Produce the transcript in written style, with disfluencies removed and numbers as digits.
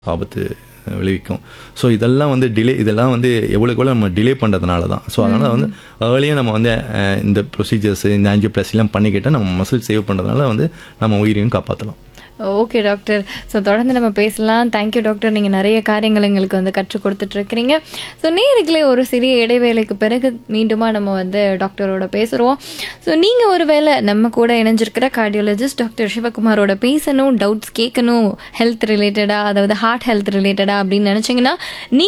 ஆபத்து விளைவிக்கும். ஸோ இதெல்லாம் வந்து இதெல்லாம் வந்து எவ்வளோக்கு எவ்வளோ நம்ம டிலே பண்ணுறதுனால தான். ஸோ அதனால் வந்து ஏர்லியாக நம்ம வந்து இந்த ப்ரொசீஜர்ஸ் இந்த ஆஞ்சியோபிளாஸ்டிலாம் பண்ணிக்கிட்டால் நம்ம மசில் சேவ் பண்ணுறதுனால வந்து நம்ம உயிரையும் காப்பாற்றலாம். Okay doctor. ஸோ தொடர்ந்து நம்ம பேசலாம். Thank you doctor. நீங்கள் நிறைய காரியங்கள் எங்களுக்கு வந்து கற்றுக் கொடுத்துட்ருக்கிறீங்க. ஸோ நேயர்களே, ஒரு சிறிய இடைவேளைக்கு பிறகு மீண்டுமா நம்ம வந்து டாக்டரோட பேசுகிறோம். ஸோ நீங்கள் ஒரு வேளை நம்ம கூட இணைஞ்சிருக்கிற கார்டியாலஜிஸ்ட் டாக்டர் சிவகுமாரோட பேசணும், டவுட்ஸ் கேட்கணும், ஹெல்த் ரிலேட்டடாக, அதாவது ஹார்ட் ஹெல்த் ரிலேட்டடாக அப்படின்னு நினச்சிங்கன்னா